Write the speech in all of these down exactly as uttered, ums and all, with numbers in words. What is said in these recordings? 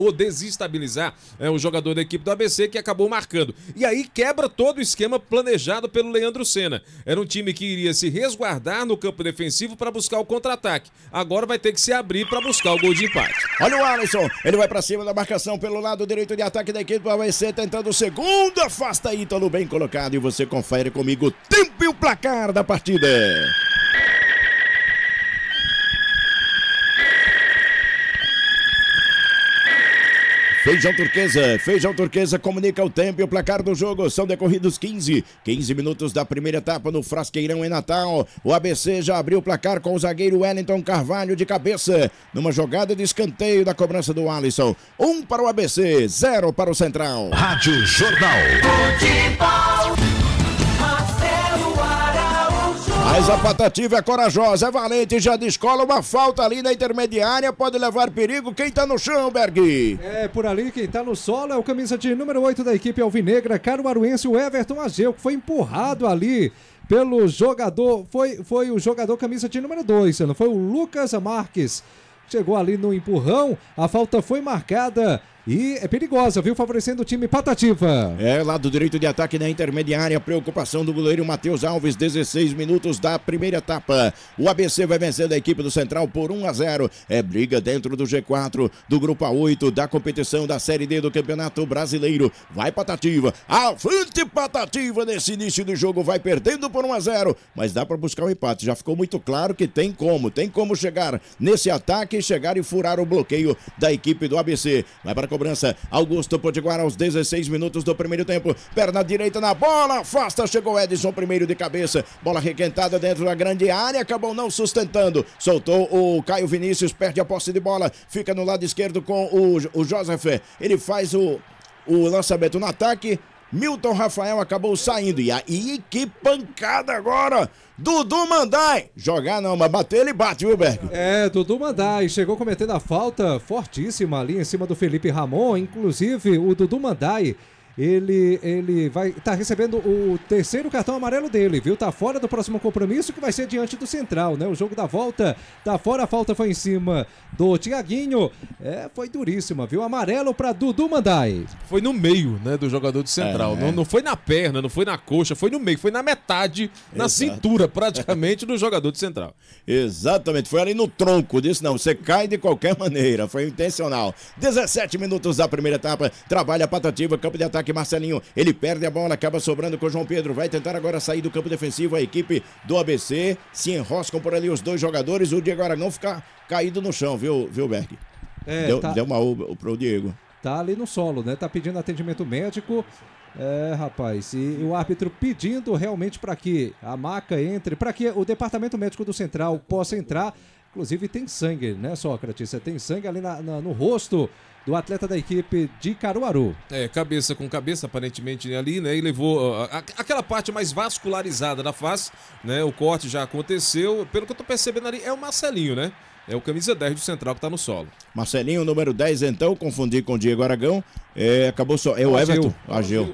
ou desestabilizar é, o jogador da equipe do A B C, que acabou marcando. E aí quebra todo o esquema planejado pelo Leandro Senna. Era um time que iria se resguardar no campo defensivo para buscar o contra-ataque. Agora vai ter que se abrir para buscar o gol de empate. Olha o Alisson, ele vai para cima da marcação pelo lado direito de ataque da equipe do A B C, tentando o segundo, afasta Ítalo, bem colocado, e você confere comigo o tempo e o placar da partida. Feijão Turquesa, Feijão Turquesa comunica o tempo e o placar do jogo. São decorridos quinze, quinze minutos da primeira etapa no Frasqueirão em Natal. O A B C já abriu o placar com o zagueiro Wellington Carvalho de cabeça, numa jogada de escanteio da cobrança do Alisson. Um para o A B C, zero para o Central. Rádio Jornal. Mas a Patativa é corajosa, é valente, já descola uma falta ali na intermediária, pode levar perigo. Quem tá no chão, Berg? É, por ali quem tá no solo é o camisa de número oito da equipe alvinegra, caruaruense, o Everton Ageu, que foi empurrado ali pelo jogador, foi, foi o jogador camisa de número dois, não foi o Lucas Marques. Chegou ali no empurrão, a falta foi marcada e é perigosa, viu? Favorecendo o time Patativa. É, lado direito de ataque na intermediária, preocupação do goleiro Matheus Alves, dezesseis minutos da primeira etapa. O A B C vai vencendo a equipe do Central por um a zero. É briga dentro do G quatro, do grupo A oito, da competição da Série D do Campeonato Brasileiro. Vai Patativa, avante Patativa nesse início do jogo, vai perdendo por um a zero, mas dá para buscar o um empate. Já ficou muito claro que tem como, tem como chegar nesse ataque, chegar e furar o bloqueio da equipe do A B C. Vai para cobrança, Augusto Potiguar aos dezesseis minutos do primeiro tempo, perna direita na bola, afasta, chegou Edson primeiro de cabeça, bola requentada dentro da grande área, acabou não sustentando, soltou o Caio Vinícius, perde a posse de bola, fica no lado esquerdo com o, o Joseph, ele faz o, o lançamento no ataque, Milton Rafael acabou saindo, e aí que pancada agora, Dudu Mandai, jogar não, mas bater ele bate, viu, Berg? É, Dudu Mandai chegou cometendo a falta fortíssima ali em cima do Felipe Ramon, inclusive o Dudu Mandai, ele, ele vai estar tá recebendo o terceiro cartão amarelo dele, viu? Tá fora do próximo compromisso, que vai ser diante do Central, né? O jogo da volta tá fora, a falta foi em cima do Tiaguinho, é, foi duríssima, viu? Amarelo pra Dudu Mandai. Foi no meio, né, do jogador do Central, é, não, não foi na perna, não foi na coxa, foi no meio, foi na metade, na Exato. cintura praticamente do jogador do Central. Exatamente, foi ali no tronco, disse não, você cai de qualquer maneira, foi intencional. dezessete minutos da primeira etapa, trabalha a Patativa, campo de ataque Marcelinho, ele perde a bola, acaba sobrando com o João Pedro, vai tentar agora sair do campo defensivo, a equipe do A B C, se enroscam por ali os dois jogadores, o Diego Aragão fica caído no chão, viu, viu Berg? É, deu, tá, deu uma U pro Diego. Tá ali no solo, né, tá pedindo atendimento médico, é, rapaz, e, e o árbitro pedindo realmente para que a maca entre, para que o departamento médico do Central possa entrar, inclusive tem sangue, né, Sócrates, você tem sangue ali na, na, no rosto do atleta da equipe de Caruaru. É, cabeça com cabeça, aparentemente ali, né, e levou uh, a, aquela parte mais vascularizada da face, né, o corte já aconteceu, pelo que eu tô percebendo ali, é o Marcelinho, né, é o camisa dez do Central que tá no solo. Marcelinho, número dez, então, confundi com o Diego Aragão, é, acabou só, é o Everton Ageu.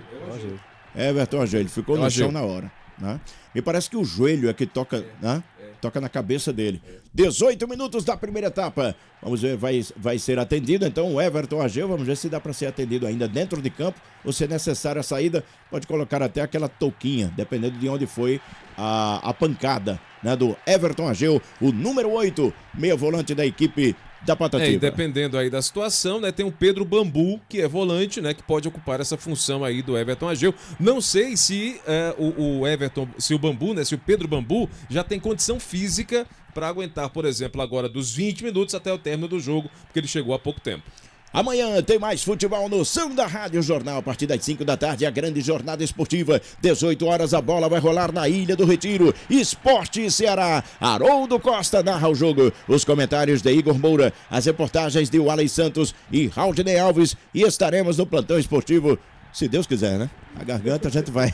Everton Ageu, ele ficou no chão na hora, né, me parece que o joelho é que toca, né? Toca na cabeça dele. dezoito minutos da primeira etapa. Vamos ver, vai, vai ser atendido. Então o Everton Ageu, vamos ver se dá para ser atendido ainda dentro de campo. Ou se é necessária a saída, pode colocar até aquela touquinha, dependendo de onde foi a, a pancada, né, do Everton Ageu, o número oito, meia volante da equipe da Patativa. É, dependendo aí da situação, né, tem o Pedro Bambu, que é volante, né, que pode ocupar essa função aí do Everton Ageu. Não sei se é, o, o Everton, se o Bambu, né, se o Pedro Bambu já tem condição física para aguentar, por exemplo, agora dos vinte minutos até o término do jogo, porque ele chegou há pouco tempo. Amanhã tem mais futebol no Som da Rádio Jornal. A partir das cinco da tarde, a grande jornada esportiva. dezoito horas, a bola vai rolar na Ilha do Retiro. Esporte Ceará. Haroldo Costa narra o jogo. Os comentários de Igor Moura. As reportagens de Wally Santos e Raudinei Alves. E estaremos no plantão esportivo, se Deus quiser, né? A garganta a gente vai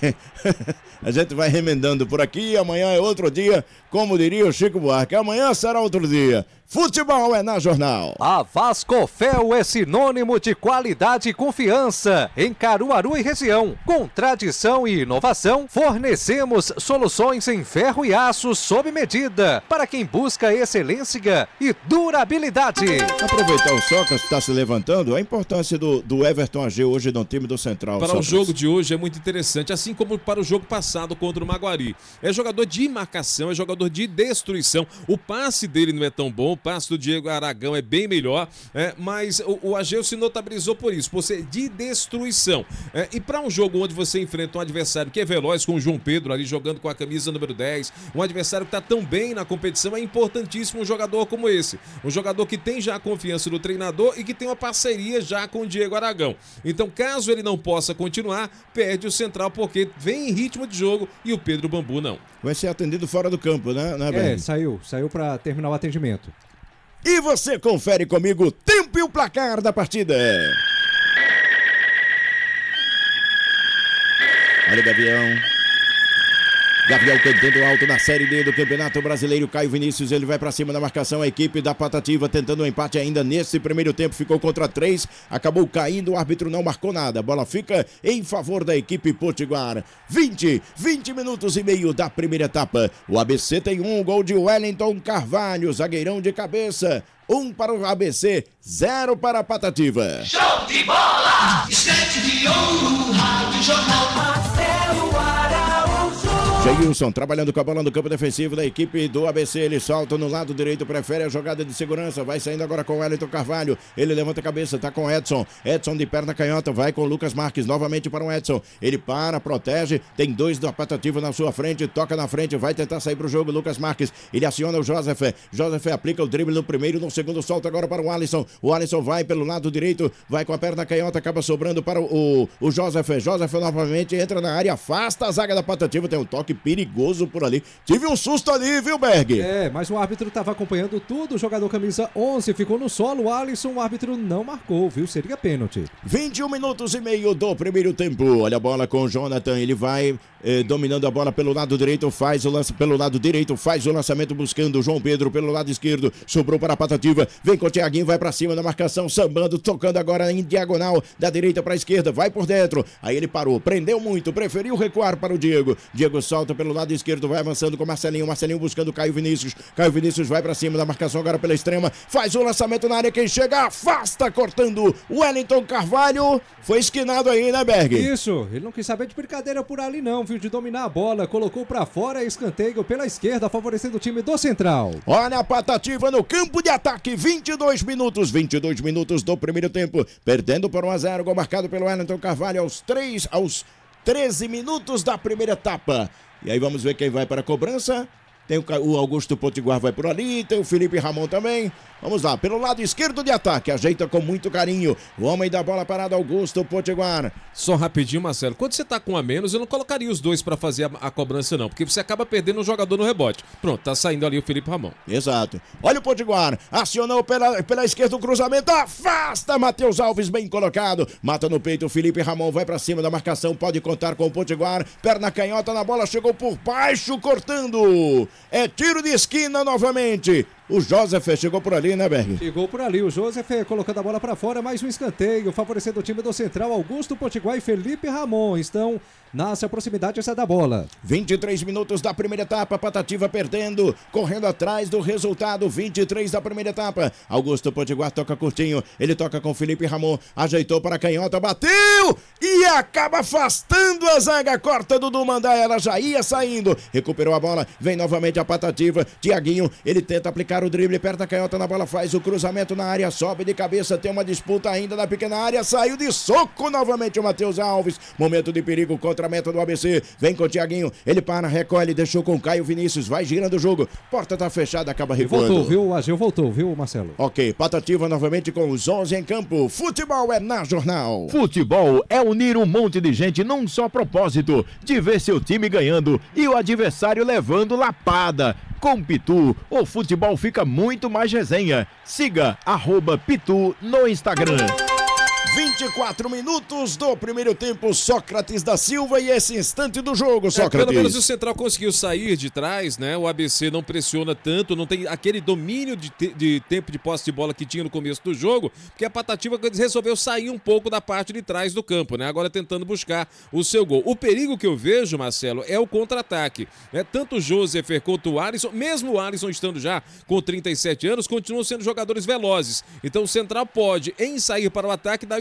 a gente vai remendando por aqui. Amanhã é outro dia, como diria o Chico Buarque. Amanhã será outro dia. Futebol é na Jornal. A Vascofel é sinônimo de qualidade e confiança em Caruaru e região. Com tradição e inovação, fornecemos soluções em ferro e aço sob medida para quem busca excelência e durabilidade. Aproveitar o Socas que está se levantando, a importância do, do Everton Ageu hoje no time do Central. Para Socas. o jogo de hoje é muito interessante, assim como para o jogo passado contra o Maguari. É jogador de marcação, é jogador de destruição. O passe dele não é tão bom, o passe do Diego Aragão é bem melhor, é, mas o, o Ageu se notabilizou por isso, por ser de destruição. É, e para um jogo onde você enfrenta um adversário que é veloz, com o João Pedro ali jogando com a camisa número dez, um adversário que está tão bem na competição, é importantíssimo um jogador como esse. Um jogador que tem já a confiança do treinador e que tem uma parceria já com o Diego Aragão. Então, caso ele não possa continuar, perde o Central porque vem em ritmo de jogo e o Pedro Bambu não. Vai ser atendido fora do campo, né, né É, Berg? saiu, saiu para terminar o atendimento. E você confere comigo o tempo e o placar da partida. Olha o Gavião. Gavião cantando alto na Série D do Campeonato Brasileiro. Caio Vinícius, ele vai pra cima da marcação. A equipe da Patativa tentando um empate ainda nesse primeiro tempo. Ficou contra três, acabou caindo. O árbitro não marcou nada. A bola fica em favor da equipe Potiguar. vinte, vinte minutos e meio da primeira etapa. O A B C tem um gol de Wellington Carvalho, zagueirão de cabeça. Um para o A B C, zero para a Patativa. Show de bola! Estante de ouro, Rádio Jornal Marcelo Araújo. Jailson trabalhando com a bola no campo defensivo da equipe do A B C. Ele solta no lado direito, prefere a jogada de segurança. Vai saindo agora com o Wellington Carvalho. Ele levanta a cabeça, tá com o Edson. Edson de perna canhota, vai com o Lucas Marques novamente para o Edson. Ele para, protege. Tem dois da Patativa na sua frente, toca na frente, vai tentar sair pro jogo. Lucas Marques, ele aciona o Joseph. Joseph aplica o drible no primeiro, no segundo solta agora para o Alisson. O Alisson vai pelo lado direito, vai com a perna canhota, acaba sobrando para o, o, o Joseph. Joseph novamente entra na área, afasta a zaga da Patativa. Tem um toque perigoso por ali. Tive um susto ali, viu, Berg? É, mas o árbitro estava acompanhando tudo. O jogador camisa onze ficou no solo. O Alisson, o árbitro não marcou, viu? Seria pênalti. vinte e um minutos e meio do primeiro tempo. Olha a bola com o Jonathan. Ele vai eh, dominando a bola pelo lado direito, faz o lance pelo lado direito, faz o lançamento buscando o João Pedro pelo lado esquerdo. Sobrou para a Patativa. Vem com o Thiaguinho, vai para cima da marcação, sambando, tocando agora em diagonal, da direita para a esquerda, vai por dentro. Aí ele parou, prendeu muito, preferiu recuar para o Diego. Diego solta pelo lado esquerdo, vai avançando com o Marcelinho. Marcelinho buscando o Caio Vinícius. Caio Vinícius vai para cima da marcação agora pela extrema, faz o lançamento na área. Quem chega, afasta, cortando Wellington Carvalho. Foi esquinado aí, né, Berg? Isso, ele não quis saber de brincadeira por ali não, viu? De dominar a bola, colocou pra fora, escanteio pela esquerda, favorecendo o time do Central. Olha a Patativa no campo de ataque, vinte e dois minutos, vinte e dois minutos do primeiro tempo, perdendo por um a zero, gol marcado pelo Wellington Carvalho aos três, aos treze minutos da primeira etapa. E aí vamos ver quem vai para a cobrança. Tem o, o Augusto Potiguar vai por ali, tem o Felipe Ramon também. Vamos lá, pelo lado esquerdo de ataque, ajeita com muito carinho o homem da bola parada, Augusto Potiguar. Só rapidinho, Marcelo, quando você tá com a menos, eu não colocaria os dois pra fazer a, a cobrança não, porque você acaba perdendo um jogador no rebote. Pronto, tá saindo ali o Felipe Ramon. Exato. Olha o Potiguar, acionou pela, pela esquerda o cruzamento, afasta Matheus Alves, bem colocado, mata no peito o Felipe Ramon, vai pra cima da marcação, pode contar com o Potiguar, perna canhota na bola, chegou por baixo, cortando. É tiro de esquina novamente. O Joseph chegou por ali, né, Berg? Chegou por ali, o Joseph colocando a bola pra fora, mais um escanteio, favorecendo o time do Central. Augusto Potiguar e Felipe Ramon estão nasce a proximidade essa da bola. vinte e três minutos da primeira etapa, Patativa perdendo, correndo atrás do resultado, vinte e três da primeira etapa. Augusto Potiguar toca curtinho, ele toca com Felipe Ramon, ajeitou para a canhota, bateu e acaba afastando a zaga, corta do Dumandá, ela já ia saindo, recuperou a bola, vem novamente a Patativa, Thiaguinho, ele tenta aplicar o drible, perto a canhota na bola, faz o cruzamento na área, sobe de cabeça, tem uma disputa ainda na pequena área, saiu de soco novamente o Matheus Alves, momento de perigo contra a meta do A B C, vem com o Thiaguinho, ele para, recolhe, deixou com o Caio Vinícius, vai girando o jogo, porta tá fechada, acaba recuando. Voltou, viu? O Ageu voltou, viu, Marcelo? Ok, Patativa novamente com os onze em campo, futebol é na Jornal. Futebol é unir um monte de gente num só propósito, de ver seu time ganhando e o adversário levando lapada. Com Pitu, o futebol fica muito mais resenha. Siga arroba Pitu no Instagram. vinte e quatro minutos do primeiro tempo, Sócrates da Silva e esse instante do jogo, Sócrates. É, pelo menos o Central conseguiu sair de trás, né? O A B C não pressiona tanto, não tem aquele domínio de, te de tempo de posse de bola que tinha no começo do jogo, porque a Patativa resolveu sair um pouco da parte de trás do campo, né? Agora tentando buscar o seu gol. O perigo que eu vejo, Marcelo, é o contra-ataque, né? Tanto o Josefer quanto o Alisson, mesmo o Alisson estando já com trinta e sete anos, continuam sendo jogadores velozes. Então o Central pode, em sair para o ataque,